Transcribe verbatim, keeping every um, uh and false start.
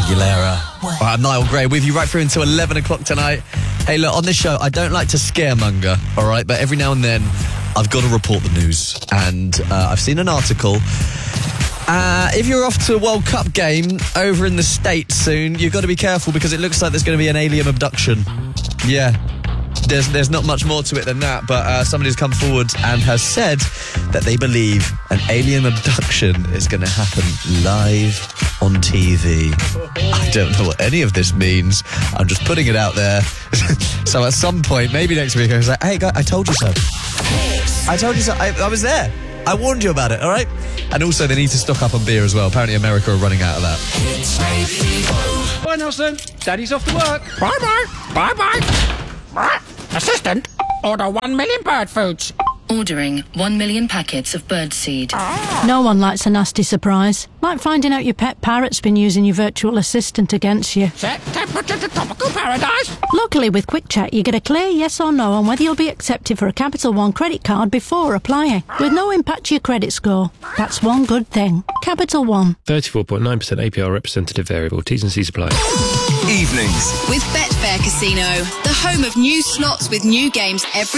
Aguilera. Well, I'm Niall Gray with you right through until eleven o'clock tonight. Hey, look, on this show, I don't like to scaremonger, all right? But every now and then, I've got to report the news. And uh, I've seen an article. Uh, if you're off to a World Cup game over in the States soon, you've got to be careful because it looks like there's going to be an alien abduction. Yeah. There's there's not much more to it than that, but uh, somebody's come forward and has said that they believe an alien abduction is going to happen live on T V. I don't know what any of this means. I'm just putting it out there. So at some point, maybe next week, I was like, hey, guy, I told you so. I told you so. I, I was there. I warned you about it, all right? And also, they need to stock up on beer as well. Apparently, America are running out of that. Bye, Nelson. Daddy's off to work. Bye-bye. Bye-bye. Assistant, order one million bird foods. Ordering one million packets of bird seed. No one likes a nasty surprise. Like finding out your pet parrot's been using your virtual assistant against you. Set temperature to tropical paradise. Luckily, with Quick Check, you get a clear yes or no on whether you'll be accepted for a Capital One credit card before applying, with no impact to your credit score. That's one good thing. Capital One. thirty-four point nine percent A P R representative variable. T's and C's apply. Evenings with Betfair Casino, the home of new slots with new games every